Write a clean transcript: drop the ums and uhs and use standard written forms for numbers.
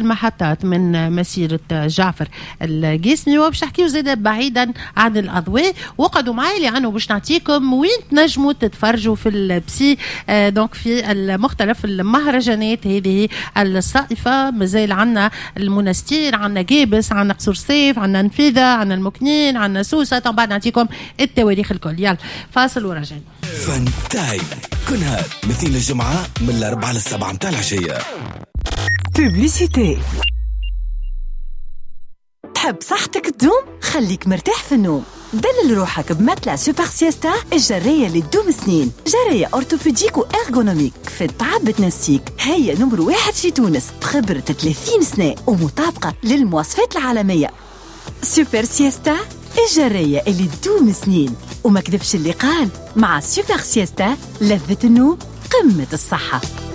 المحطات من مسيرة جعفر القاسمي. وباش نحكيو زاده بعيدا عن الأضواء، وقعدوا معي لأنه باش نعطيكم وين تنجموا تتفرجوا في البسي دونك في المختلف المهرجانات هذه الصائفة. مازال عنا المنستير، عنا جابس، عنا قصور سيف، عنا نفيذة، عنا المكنين، عنا سوسة. طبعا نعطيكم التواريخ الكل. يلا فاصل ورجعنا. فن تايم كل نهار مثل الجمعة من 4 ل 7 متاع العشية. بوبليسيتي. تحب صحتك تدوم؟ خليك مرتاح في النوم. دلل روحك بمتلع سوبر سيستا، الجرية اللي تدوم سنين. جرية أورتوبيديك وإرغونوميك في التعب بتنسيك. هي نمر 1 في تونس بخبرة 30 سنة ومطابقة للمواصفات العالمية. سوبر سيستا، الجرية اللي تدوم سنين. وما كذبش اللي قال، مع سوبر سيستا لذة النوم قمة الصحة.